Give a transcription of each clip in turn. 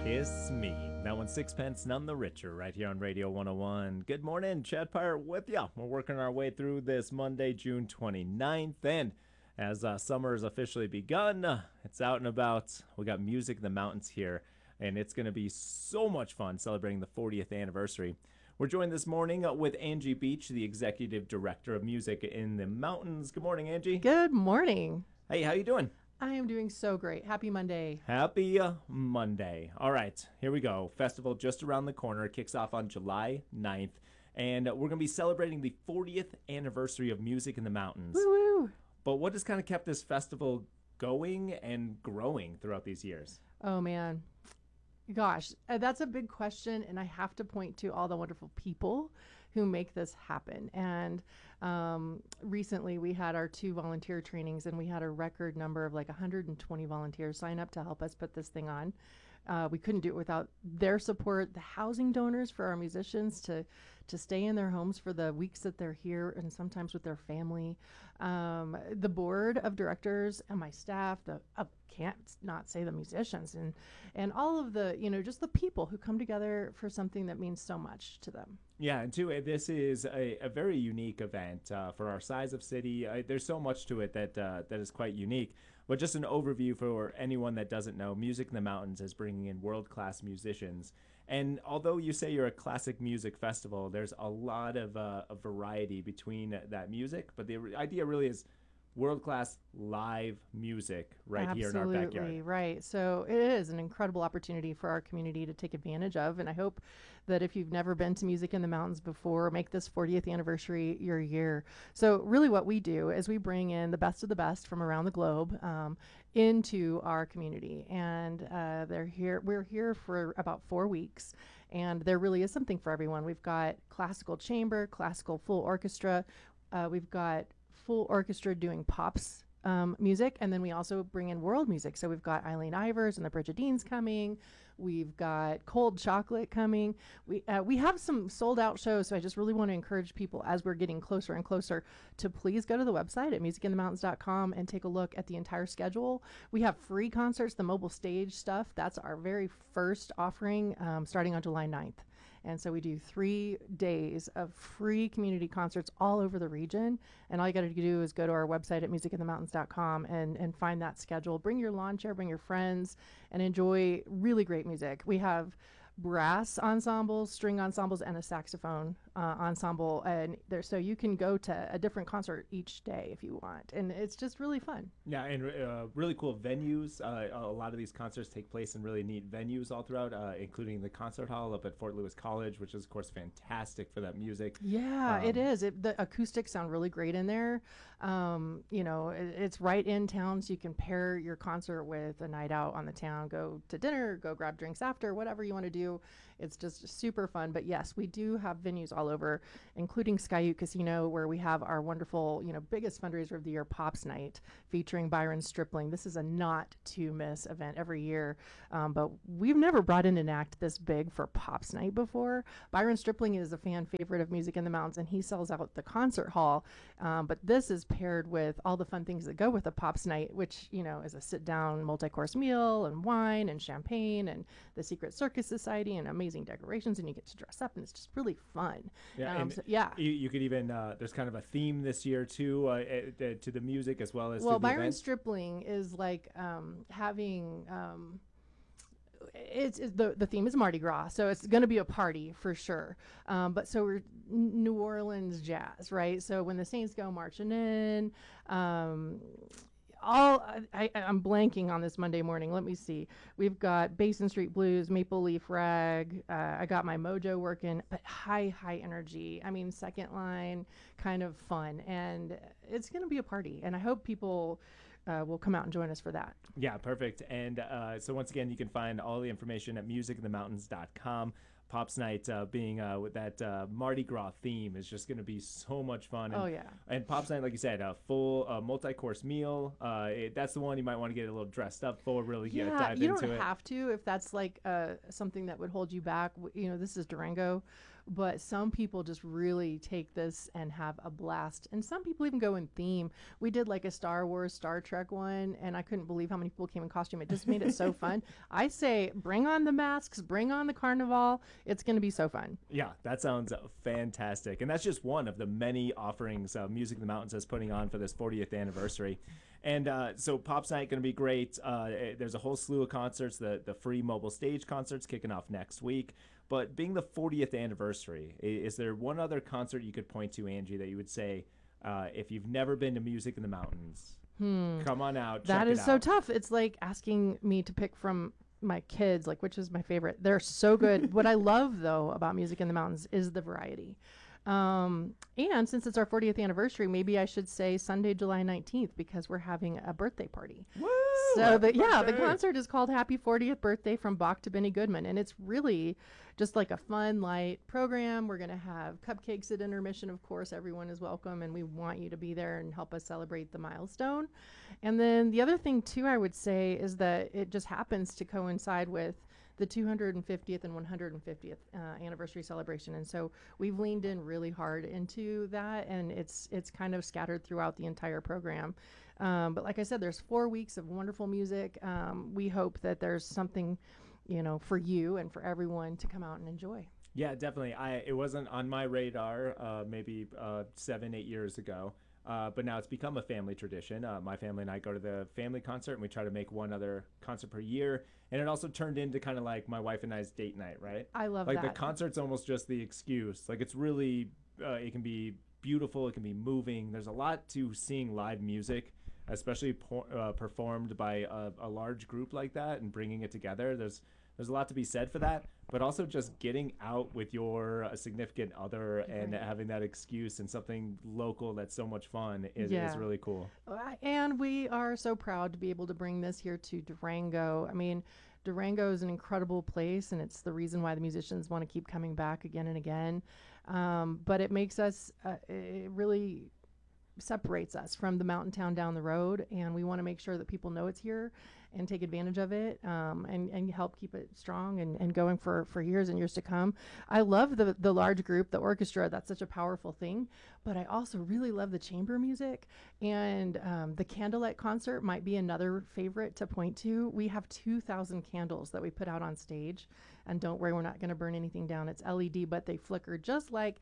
Kiss Me. That one's sixpence, none the richer, right here on Radio 101. Good morning, Chad Pirate with ya. We're working our way through this Monday, June 29th, and as summer has officially begun, it's out and about. We got Music in the Mountains here, and it's going to be so much fun celebrating the 40th anniversary. We're joined this morning with Angie Beach, the Executive Director of Music in the Mountains. Good morning, Angie. Good morning. Hey, how you doing? I am doing so great. Happy Monday. Happy Monday. All right, here we go. Festival just around the corner. It kicks off on July 9th, and we're going to be celebrating the 40th anniversary of Music in the Mountains. Woo-woo. But what has kind of kept this festival going and growing throughout these years? Oh, man. Gosh, that's a big question, and I have to point to all the wonderful people who make this happen. And recently we had our 2 volunteer trainings, and we had a record number of like 120 volunteers sign up to help us put this thing on. We couldn't do it without their support, the housing donors for our musicians to stay in their homes for the weeks that they're here, and sometimes with their family. The board of directors and my staff, can't not say the musicians, and all of the, just the people who come together for something that means so much to them. Yeah, and too, this is a very unique event for our size of city. There's so much to it that is quite unique. But just an overview for anyone that doesn't know, Music in the Mountains is bringing in world-class musicians. And although you say you're a classic music festival, there's a lot of variety between that music. But the idea really is world-class live music right here in our backyard. Absolutely, right. So it is an incredible opportunity for our community to take advantage of. And I hope that if you've never been to Music in the Mountains before, make this 40th anniversary your year. So really what we do is we bring in the best of the best from around the globe into our community. And they're here. We're here for about 4 weeks. And there really is something for everyone. We've got classical chamber, classical full orchestra. We've got full orchestra doing pops music, and then we also bring in world music. So we've got Eileen Ivers and the Brigidines coming. We've got Cold Chocolate coming. We have some sold out shows, so I just really want to encourage people as we're getting closer and closer to please go to the website at musicinthemountains.com and take a look at the entire schedule. We have free concerts, the mobile stage stuff. That's our very first offering starting on July 9th. And so we do 3 days of free community concerts all over the region. And all you got to do is go to our website at musicinthemountains.com and find that schedule. Bring your lawn chair, bring your friends, and enjoy really great music. We have brass ensembles, string ensembles, and a saxophone ensemble, and so you can go to a different concert each day if you want, and it's just really fun. Yeah, and really cool venues. A lot of these concerts take place in really neat venues all throughout, including the concert hall up at Fort Lewis College, which is of course fantastic for that music. Yeah, it is. The acoustics sound really great in there. It's right in town, so you can pair your concert with a night out on the town, go to dinner, go grab drinks after, whatever you want to do. It's just super fun. But yes, we do have venues all over, including Skyute Casino, where we have our wonderful, biggest fundraiser of the year, Pops Night, featuring Byron Stripling. This is a not to miss event every year. But we've never brought in an act this big for Pops Night before. Byron Stripling is a fan favorite of Music in the Mountains, and he sells out the concert hall. But this is paired with all the fun things that go with a Pops Night, which, is a sit-down multi-course meal and wine and champagne and the Secret Circus Society and amazing decorations, and you get to dress up, and it's just really fun. Yeah, you could even there's kind of a theme this year too to the music as well as to the Byron event. Stripling is like having it's the theme is Mardi Gras, so it's going to be a party for sure. But so we're New Orleans jazz, right? So when the Saints go marching in, I'm blanking on this Monday morning. Let me see. We've got Basin Street Blues, Maple Leaf Rag. I got my mojo working, but high energy. I mean, second line, kind of fun, and it's going to be a party. And I hope people will come out and join us for that. Yeah, perfect. And so once again, you can find all the information at musicinthemountains.com. Pops Night being with that Mardi Gras theme is just going to be so much fun. And, And Pops Night, like you said, a full multi-course meal. That's the one you might want to get a little dressed up for, really dive into it. You don't have to if that's like something that would hold you back. This is Durango. but some people just really take this and have a blast. And some people even go in theme. We did like a Star Wars, Star Trek one, and I couldn't believe how many people came in costume. It just made it so fun. I say, bring on the masks, bring on the carnival. It's going to be so fun. Yeah, that sounds fantastic. And that's just one of the many offerings Music in the Mountains is putting on for this 40th anniversary. And so Pops Night going to be great. There's a whole slew of concerts, the free mobile stage concerts kicking off next week. But being the 40th anniversary, is there one other concert you could point to, Angie, that you would say, if you've never been to Music in the Mountains, come on out, That check is it so out. tough. It's like asking me to pick from my kids, like which is my favorite. They're so good. What I love though about Music in the Mountains is the variety. And since it's our 40th anniversary, maybe I should say Sunday, July 19th, because we're having a birthday party. Woo! So Happy the birthday! concert is called Happy 40th Birthday from Bach to Benny Goodman, and it's really just like a fun, light program. We're gonna have cupcakes at intermission, of course. Everyone is welcome, and we want you to be there and help us celebrate the milestone. And then the other thing too, I would say, is that it just happens to coincide with the 250th and 150th anniversary celebration, and so we've leaned in really hard into that, and it's kind of scattered throughout the entire program. But like I said, there's 4 weeks of wonderful music. We hope that there's something, for you and for everyone to come out and enjoy. Yeah, definitely. It wasn't on my radar maybe 7, 8 years ago, but now it's become a family tradition. My family and I go to the family concert, and we try to make one other concert per year. And it also turned into kind of like my wife and I's date night, right? I love like that. The concert's almost just the excuse. Like it's really, it can be beautiful, it can be moving. There's a lot to seeing live music, especially performed by a large group like that and bringing it together. There's a lot to be said for that, but also just getting out with your significant other and Right. having that excuse and something local that's so much fun is Yeah. really cool. And we are so proud to be able to bring this here to Durango. I mean, Durango is an incredible place, and it's the reason why the musicians want to keep coming back again and again. But it makes us, it really separates us from the mountain town down the road, and we want to make sure that people know it's here and take advantage of it, and help keep it strong and going for years and years to come. I love the large group, the orchestra. That's such a powerful thing. But I also really love the chamber music, and the candlelight concert might be another favorite to point to. We have 2,000 candles that we put out on stage, and don't worry, we're not going to burn anything down. It's LED, but they flicker just like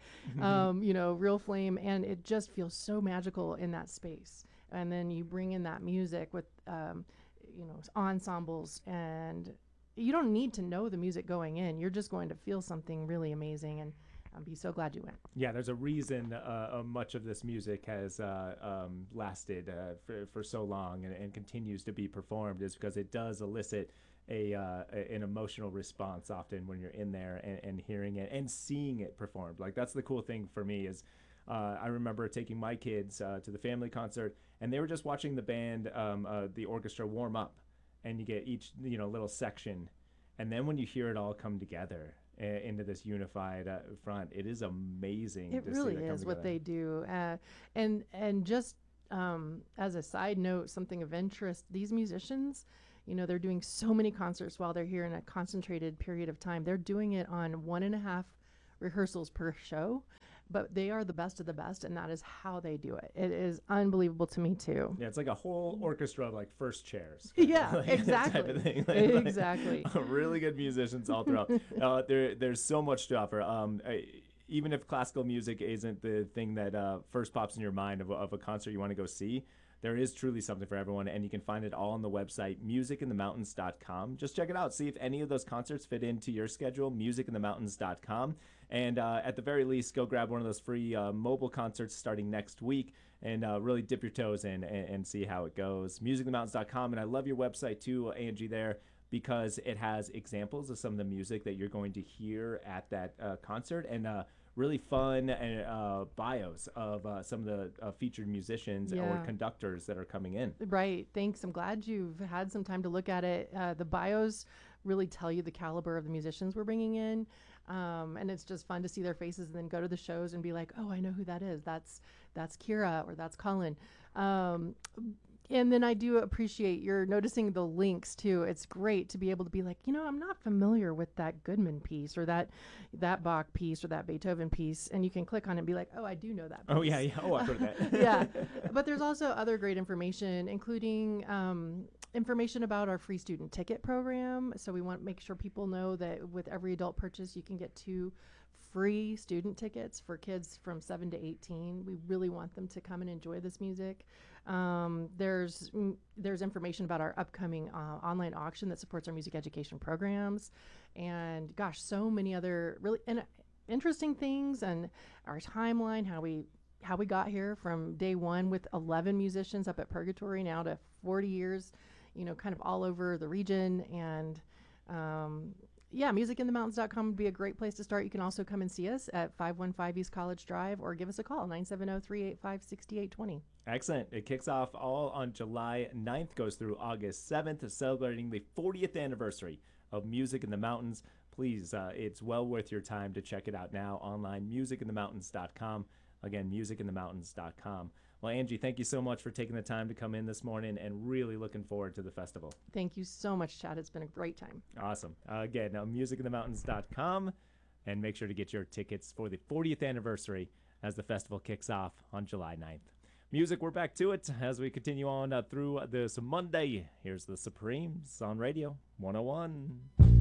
real flame, and it just feels so magical in that space. And then you bring in that music with ensembles, and you don't need to know the music going in. You're just going to feel something really amazing, and I'll be so glad you went. Yeah, there's a reason much of this music has lasted for so long and continues to be performed, is because it does elicit an emotional response often when you're in there and hearing it and seeing it performed. Like that's the cool thing for me is I remember taking my kids to the family concert, and they were just watching the band, the orchestra warm up, and you get each little section, and then when you hear it all come together into this unified front, it is amazing. It to really see that come is what together. they do. And just as a side note, something of interest, these musicians, they're doing so many concerts while they're here in a concentrated period of time. They're doing it on 1.5 rehearsals per show, but they are the best of the best, and that is how they do it. It is unbelievable to me too. Yeah, it's like a whole orchestra of like first chairs. Yeah, like, exactly. type of thing. Exactly. Really good musicians all throughout. There's so much to offer. Even if classical music isn't the thing that first pops in your mind of a concert you want to go see, there is truly something for everyone, and you can find it all on the website, musicinthemountains.com. Just check it out. See if any of those concerts fit into your schedule, musicinthemountains.com. And at the very least, go grab one of those free mobile concerts starting next week and really dip your toes in and see how it goes. Musicinthemountains.com. And I love your website too, Angie, there, because it has examples of some of the music that you're going to hear at that concert, and really fun bios of some of the featured musicians or Yeah. conductors that are coming in. Right. Thanks. I'm glad you've had some time to look at it. The bios really tell you the caliber of the musicians we're bringing in. And it's just fun to see their faces and then go to the shows and be like, oh, I know who that is. That's Kira, or that's Colin. And then I do appreciate you're noticing the links too. It's great to be able to be like, I'm not familiar with that Goodman piece or that Bach piece or that Beethoven piece, and you can click on it and be like, oh, I do know that piece. Oh yeah, yeah. Oh, I've heard that. Yeah, but there's also other great information, including information about our free student ticket program. So we want to make sure people know that with every adult purchase, you can get 2 free student tickets for kids from 7 to 18. We really want them to come and enjoy this music. There's information about our upcoming online auction that supports our music education programs, and gosh, so many other really interesting things, and our timeline, how we got here from day one with 11 musicians up at Purgatory now to 40 years, kind of all over the region. And musicinthemountains.com would be a great place to start. You can also come and see us at 515 East College Drive or give us a call, 970-385-6820. Excellent. It kicks off all on July 9th, goes through August 7th, celebrating the 40th anniversary of Music in the Mountains. Please, it's well worth your time to check it out now online, musicinthemountains.com. Again, musicinthemountains.com. Well, Angie, thank you so much for taking the time to come in this morning, and really looking forward to the festival. Thank you so much, Chad. It's been a great time. Awesome. Again, musicinthemountains.com, and make sure to get your tickets for the 40th anniversary as the festival kicks off on July 9th. Music, we're back to it as we continue on through this Monday. Here's the Supremes on Radio 101.